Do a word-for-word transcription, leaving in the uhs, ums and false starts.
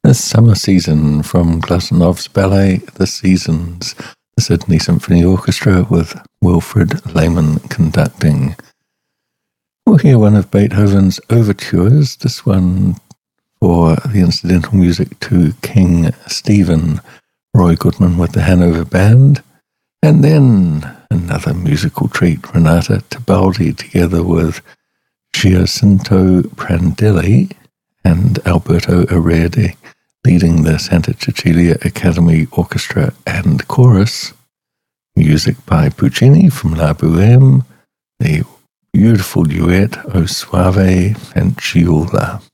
The Summer Season from Glazounov's ballet The Seasons, the Sydney Symphony Orchestra with Wilfred Lehman conducting. We'll hear one of Beethoven's overtures, this one for the incidental music to King Stephen, Roy Goodman with the Hanover Band, and then another musical treat, Renata Tebaldi together with Giacinto Prandelli and Alberto Arredi, leading the Santa Cecilia Academy Orchestra and Chorus. Music by Puccini from La Boheme, the beautiful duet O Suave Fanciulla.